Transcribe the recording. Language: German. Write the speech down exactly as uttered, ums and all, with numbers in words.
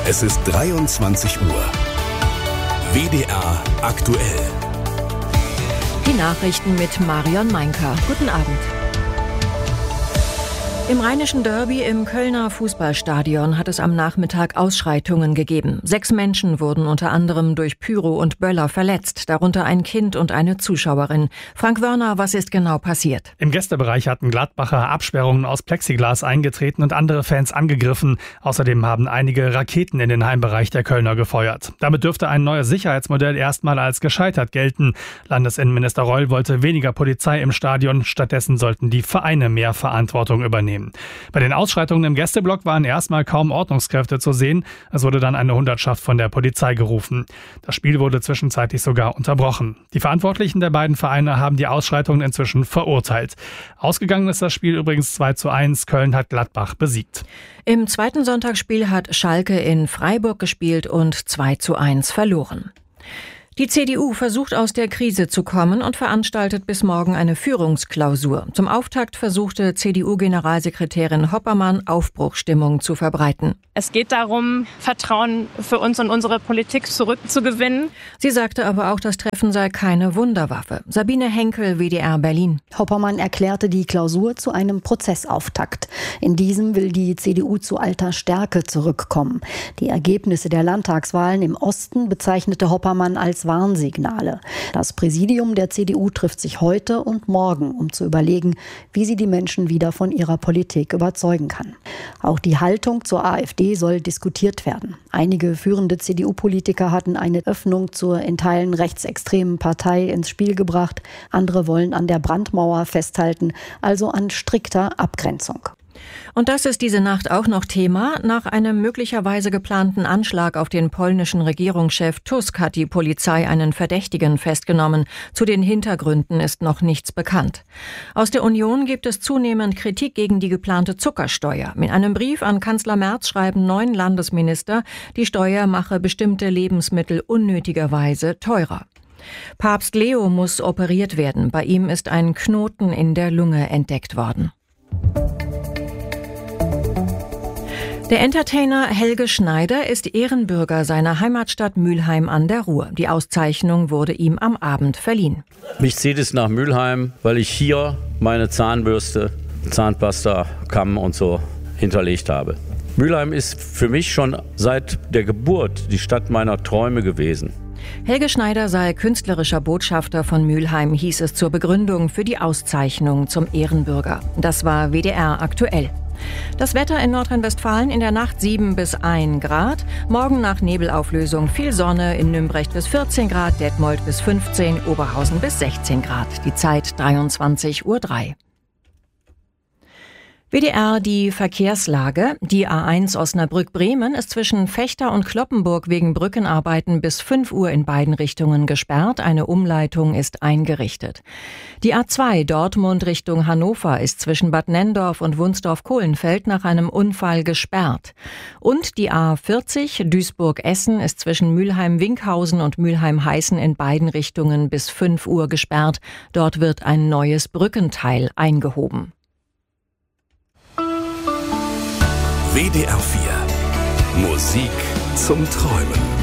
Es ist dreiundzwanzig Uhr. W D R aktuell. Die Nachrichten mit Marion Meinker. Guten Abend. Im Rheinischen Derby im Kölner Fußballstadion hat es am Nachmittag Ausschreitungen gegeben. Sechs Menschen wurden unter anderem durch Pyro und Böller verletzt, darunter ein Kind und eine Zuschauerin. Frank Wörner, was ist genau passiert? Im Gästebereich hatten Gladbacher Absperrungen aus Plexiglas eingetreten und andere Fans angegriffen. Außerdem haben einige Raketen in den Heimbereich der Kölner gefeuert. Damit dürfte ein neues Sicherheitsmodell erstmal als gescheitert gelten. Landesinnenminister Reul wollte weniger Polizei im Stadion, stattdessen sollten die Vereine mehr Verantwortung übernehmen. Bei den Ausschreitungen im Gästeblock waren erstmal kaum Ordnungskräfte zu sehen. Es wurde dann eine Hundertschaft von der Polizei gerufen. Das Spiel wurde zwischenzeitlich sogar unterbrochen. Die Verantwortlichen der beiden Vereine haben die Ausschreitungen inzwischen verurteilt. Ausgegangen ist das Spiel übrigens zwei zu eins. Köln hat Gladbach besiegt. Im zweiten Sonntagsspiel hat Schalke in Freiburg gespielt und zwei zu eins verloren. Die C D U versucht aus der Krise zu kommen und veranstaltet bis morgen eine Führungsklausur. Zum Auftakt versuchte C D U-Generalsekretärin Hoppermann, Aufbruchsstimmung zu verbreiten. Es geht darum, Vertrauen für uns und unsere Politik zurückzugewinnen. Sie sagte aber auch, das Treffen sei keine Wunderwaffe. Sabine Henkel, W D R Berlin. Hoppermann erklärte die Klausur zu einem Prozessauftakt. In diesem will die C D U zu alter Stärke zurückkommen. Die Ergebnisse der Landtagswahlen im Osten bezeichnete Hoppermann als Warnsignale. Das Präsidium der C D U trifft sich heute und morgen, um zu überlegen, wie sie die Menschen wieder von ihrer Politik überzeugen kann. Auch die Haltung zur AfD soll diskutiert werden. Einige führende C D U-Politiker hatten eine Öffnung zur in Teilen rechtsextremen Partei ins Spiel gebracht. Andere wollen an der Brandmauer festhalten, also an strikter Abgrenzung. Und das ist diese Nacht auch noch Thema. Nach einem möglicherweise geplanten Anschlag auf den polnischen Regierungschef Tusk hat die Polizei einen Verdächtigen festgenommen. Zu den Hintergründen ist noch nichts bekannt. Aus der Union gibt es zunehmend Kritik gegen die geplante Zuckersteuer. In einem Brief an Kanzler Merz schreiben neun Landesminister, die Steuer mache bestimmte Lebensmittel unnötigerweise teurer. Papst Leo muss operiert werden. Bei ihm ist ein Knoten in der Lunge entdeckt worden. Der Entertainer Helge Schneider ist Ehrenbürger seiner Heimatstadt Mülheim an der Ruhr. Die Auszeichnung wurde ihm am Abend verliehen. Mich zieht es nach Mülheim, weil ich hier meine Zahnbürste, Zahnpasta, Kamm und so hinterlegt habe. Mülheim ist für mich schon seit der Geburt die Stadt meiner Träume gewesen. Helge Schneider sei künstlerischer Botschafter von Mülheim, hieß es zur Begründung für die Auszeichnung zum Ehrenbürger. Das war W D R aktuell. Das Wetter in Nordrhein-Westfalen in der Nacht sieben bis ein Grad. Morgen nach Nebelauflösung viel Sonne, in Nümbrecht bis vierzehn Grad, Detmold bis fünfzehn, Oberhausen bis sechzehn Grad. Die Zeit dreiundzwanzig Uhr drei. W D R, die Verkehrslage. Die A eins Osnabrück-Bremen ist zwischen Vechta und Cloppenburg wegen Brückenarbeiten bis fünf Uhr in beiden Richtungen gesperrt. Eine Umleitung ist eingerichtet. Die A zwei Dortmund Richtung Hannover ist zwischen Bad Nenndorf und Wunsdorf-Kohlenfeld nach einem Unfall gesperrt. Und die A vierzig Duisburg-Essen ist zwischen Mülheim-Winkhausen und Mülheim-Heißen in beiden Richtungen bis fünf Uhr gesperrt. Dort wird ein neues Brückenteil eingehoben. W D R vier. Musik zum Träumen.